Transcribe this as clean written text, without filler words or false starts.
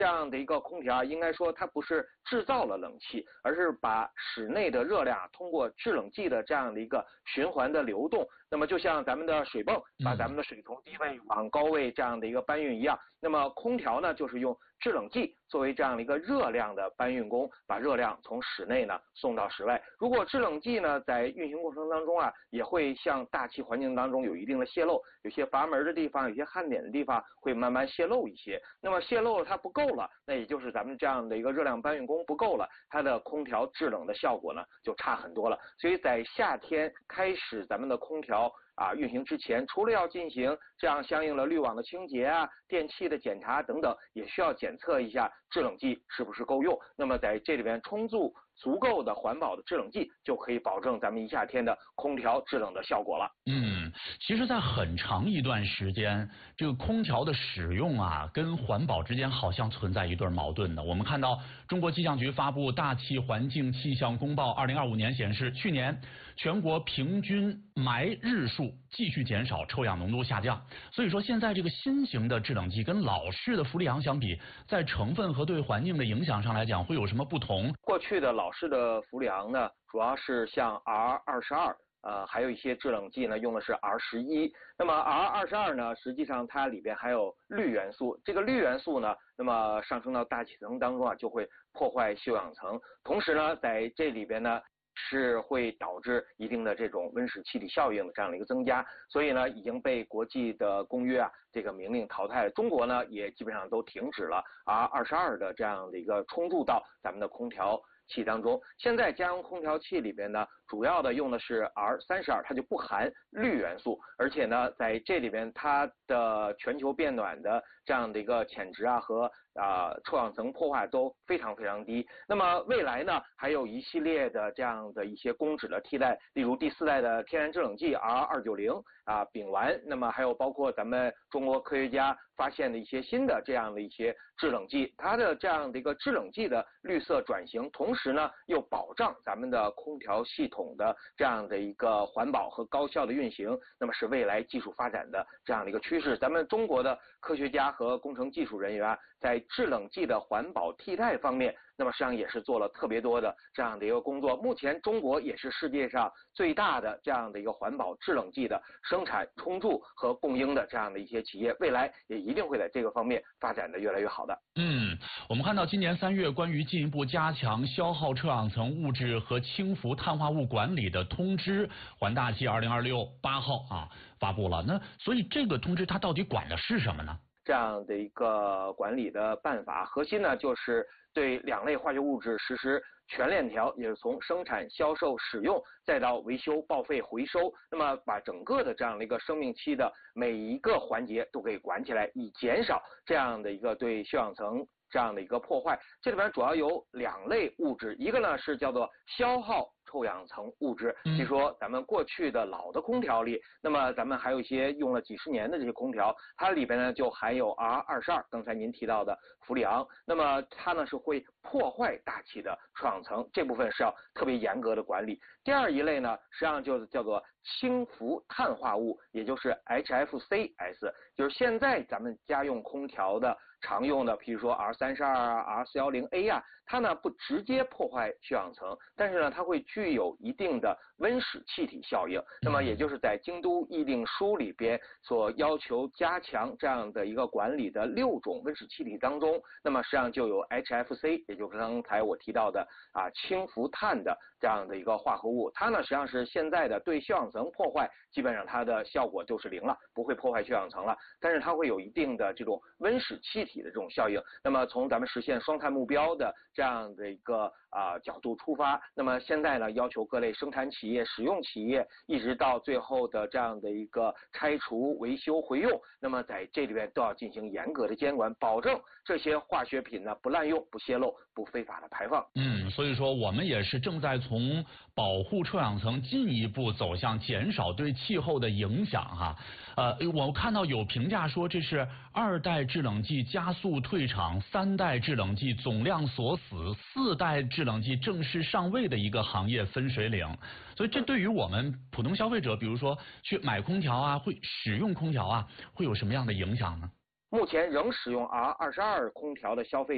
这样的一个空调，应该说它不是制造了冷气，而是把室内的热量通过制冷剂的这样的一个循环的流动，那么就像咱们的水泵把咱们的水从低位往高位这样的一个搬运一样，那么空调呢就是用制冷剂作为这样的一个热量的搬运工，把热量从室内呢送到室外。如果制冷剂呢在运行过程当中啊，也会向大气环境当中有一定的泄漏，有些阀门的地方，有些焊点的地方会慢慢泄漏一些。那么泄漏了它不够了，那也就是咱们这样的一个热量搬运工不够了，它的空调制冷的效果呢就差很多了。所以在夏天开始咱们的空调运行之前，除了要进行这样相应的滤网的清洁啊、电器的检查等等，也需要检测一下制冷剂是不是够用。那么在这里边充足够的环保的制冷剂，就可以保证咱们一夏天的空调制冷的效果了。 其实在很长一段时间，这个空调的使用啊，跟环保之间好像存在一对矛盾的。我们看到中国气象局发布《大气环境气象公报2025年》显示，去年全国平均霾日数继续减少，臭氧浓度下降。所以说，现在这个新型的制冷剂跟老式的氟利昂相比，在成分和对环境的影响上来讲，会有什么不同？ 过去的老式的氟利昂呢，主要是像 R22。还有一些制冷剂呢，用的是 R11。那么 R22呢，实际上它里边还有氯元素。这个氯元素呢，那么上升到大气层当中啊，就会破坏臭氧层。同时呢，在这里边呢，是会导致一定的这种温室气体效应的这样的一个增加。所以呢，已经被国际的公约这个明令淘汰了。中国呢，也基本上都停止了 R22的这样的一个充注到咱们的空调器当中。现在家用空调器里边呢，主要的用的是 R32，它就不含氯元素，而且呢，在这里边它的全球变暖的这样的一个潜值和臭氧层破坏都非常非常低。那么未来呢，还有一系列的这样的一些公脂的替代，例如第4代的天然制冷剂 R290丙烷，那么还有包括咱们中国科学家发现的一些新的这样的一些制冷剂，它的这样的一个制冷剂的绿色转型，同时呢又保障咱们的空调系统的这样的一个环保和高效的运行，那么是未来技术发展的这样的一个趋势。咱们中国的科学家和工程技术人员在制冷剂的环保替代方面，那么实际上也是做了特别多的这样的一个工作。目前中国也是世界上最大的这样的一个环保制冷剂的生产、充注和供应的这样的一些企业，未来也一定会在这个方面发展的越来越好的。 我们看到今年3月关于进一步加强消耗臭氧层物质和轻浮碳化物管理的通知，环大气2026 8号发布了。那所以这个通知它到底管的是什么呢？ 这样的一个管理的办法，核心呢就是对2类化学物质实施全链条，也是从生产、销售、使用，再到维修、报废、回收，那么把整个的这样的一个生命期的每一个环节都给管起来，以减少这样的一个对臭氧层这样的一个破坏。这里边主要有2类物质，一个呢是叫做消耗臭氧层物质，比如说咱们过去的老的空调里，那么咱们还有一些用了几十年的这些空调，它里边呢就含有 R22， 刚才您提到的氟利昂，那么它呢是会破坏大气的臭氧层，这部分是要特别严格的管理。第二一类呢，实际上就是叫做轻浮碳化物，也就是 HFCs， 就是现在咱们家用空调的常用的，比如说 R32、R410A 它呢不直接破坏臭氧层，但是呢它会具有一定的温室气体效应。那么也就是在京都议定书里边所要求加强这样的一个管理的6种温室气体当中，那么实际上就有 HFC， 也就是刚才我提到的氢氟碳的这样的一个化合物，它呢实际上是现在的对臭氧层破坏基本上它的效果就是0了，不会破坏臭氧层了，但是它会有一定的这种温室气体的这种效应。那么从咱们实现双碳目标的这样的一个角度出发，那么现在呢要求各类生产企业、使用企业，一直到最后的这样的一个拆除、维修、回用，那么在这里边都要进行严格的监管，保证这些化学品呢不滥用、不泄漏、不非法的排放。 所以说我们也是正在从保护臭氧层进一步走向减少对气候的影响我看到有评价说这是2代制冷剂加速退场，3代制冷剂总量锁死，4代制冷剂正式上位的一个行业分水岭。所以这对于我们普通消费者，比如说去买空调会使用空调会有什么样的影响呢？ 目前仍使用 R22 空调的消费